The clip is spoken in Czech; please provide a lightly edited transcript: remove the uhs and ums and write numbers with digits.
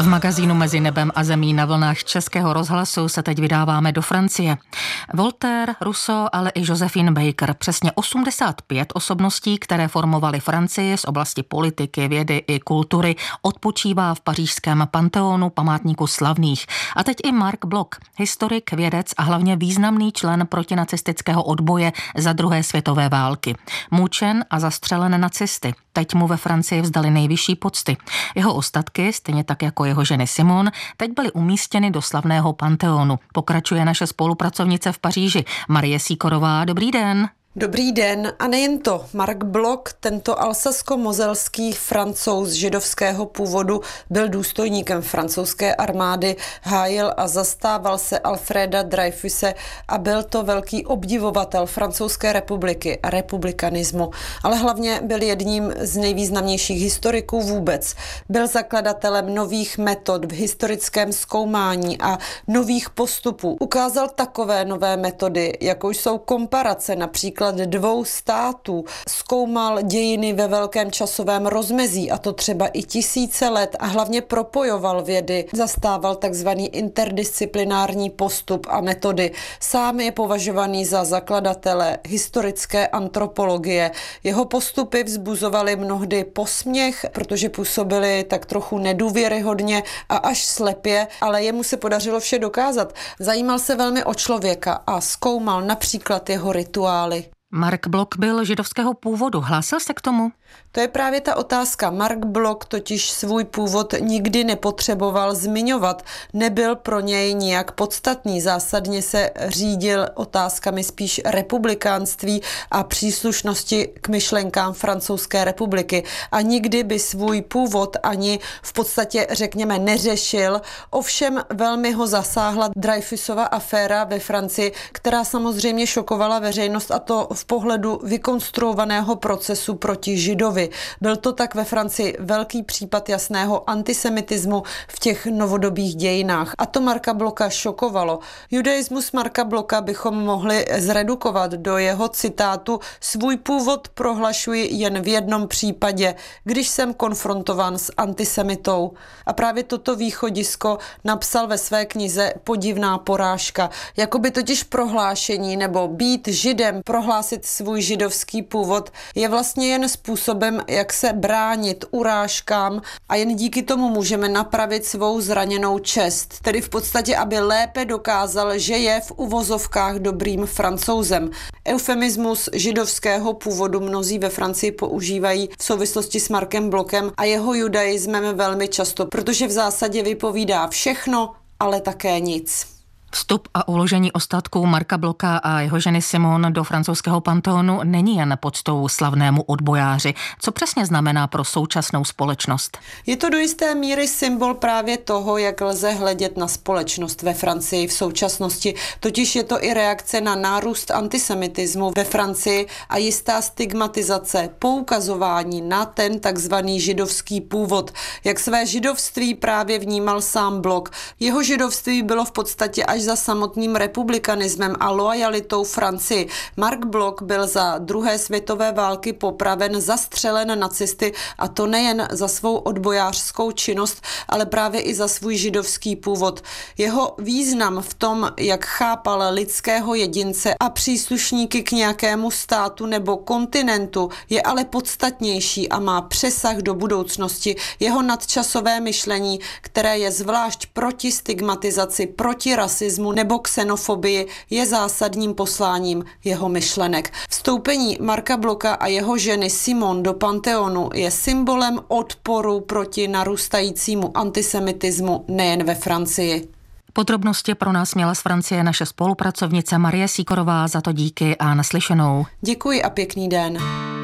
V magazínu Mezi nebem a zemí na vlnách Českého rozhlasu se teď vydáváme do Francie. Voltaire, Rousseau, ale i Josephine Baker, přesně 85 osobností, které formovaly Francii z oblasti politiky, vědy i kultury, odpočívá v pařížském Pantheonu, památníku slavných. A teď i Marc Bloch, historik, vědec a hlavně významný člen protinacistického odboje za druhé světové války. Mučen a zastřelen nacisty. Teď mu ve Francii vzdali nejvyšší pocty. Jeho ostatky, stejně tak jako jeho ženy Simone, teď byly umístěny do slavného Pantheonu. Pokračuje naše spolupracovnice v Paříži, Marie Sýkorová. Dobrý den. Dobrý den a nejen to. Marc Bloch, tento alsasko-mozelský Francouz židovského původu, byl důstojníkem francouzské armády, hájil a zastával se Alfreda Dreyfuse a byl to velký obdivovatel francouzské republiky a republikanismu. Ale hlavně byl jedním z nejvýznamnějších historiků vůbec. Byl zakladatelem nových metod v historickém zkoumání a nových postupů. Ukázal takové nové metody, jako jsou komparace například dvou států, zkoumal dějiny ve velkém časovém rozmezí, a to třeba i tisíce let, a hlavně propojoval vědy, zastával takzvaný interdisciplinární postup a metody. Sám je považovaný za zakladatele historické antropologie. Jeho postupy vzbuzovaly mnohdy posměch, protože působily tak trochu nedůvěryhodně a až slepě, ale jemu se podařilo vše dokázat. Zajímal se velmi o člověka a zkoumal například jeho rituály. Marc Bloch byl židovského původu. Hlásil se k tomu? To je právě ta otázka. Marc Bloch totiž svůj původ nikdy nepotřeboval zmiňovat. Nebyl pro něj nijak podstatný. Zásadně se řídil otázkami spíš republikánství a příslušnosti k myšlenkám Francouzské republiky. A nikdy by svůj původ ani v podstatě, řekněme, neřešil. Ovšem velmi ho zasáhla Dreyfusova aféra ve Francii, která samozřejmě šokovala veřejnost, a to v pohledu vykonstruovaného procesu proti Židovi. Byl to tak ve Francii velký případ jasného antisemitismu v těch novodobých dějinách. A to Marca Blocha šokovalo. Judaismus Marca Blocha bychom mohli zredukovat do jeho citátu: svůj původ prohlašuji jen v jednom případě, když jsem konfrontován s antisemitou. A právě toto východisko napsal ve své knize Podivná porážka. Jakoby totiž prohlášení nebo být židem, prohlásit svůj židovský původ, je vlastně jen způsobem, jak se bránit urážkám, a jen díky tomu můžeme napravit svou zraněnou čest. Tedy v podstatě, aby lépe dokázal, že je v uvozovkách dobrým Francouzem. Eufemismus židovského původu mnozí ve Francii používají v souvislosti s Marcem Blochem a jeho judaismem velmi často, protože v zásadě vypovídá všechno, ale také nic. Vstup a uložení ostatků Marca Blocha a jeho ženy Simone do francouzského Pantheonu není jen poctou slavnému odbojáři. Co přesně znamená pro současnou společnost? Je to do jisté míry symbol právě toho, jak lze hledět na společnost ve Francii v současnosti. Totiž je to i reakce na nárůst antisemitismu ve Francii a jistá stigmatizace, poukazování na ten takzvaný židovský původ. Jak své židovství právě vnímal sám Bloch. Jeho židovství bylo v podstatě až za samotným republikanismem a loajalitou Francii. Marc Bloch byl za druhé světové války popraven, zastřelen nacisty, a to nejen za svou odbojářskou činnost, ale právě i za svůj židovský původ. Jeho význam v tom, jak chápal lidského jedince a příslušníky k nějakému státu nebo kontinentu, je ale podstatnější a má přesah do budoucnosti. Jeho nadčasové myšlení, které je zvlášť proti stigmatizaci, proti rasismu nebo xenofobii, je zásadním posláním jeho myšlenek. Vstoupení Marca Blocha a jeho ženy Simone do Pantheonu je symbolem odporu proti narůstajícímu antisemitismu nejen ve Francii. Podrobnosti pro nás měla z Francie naše spolupracovnice Marie Sýkorová, za to díky a naslyšenou. Děkuji a pěkný den.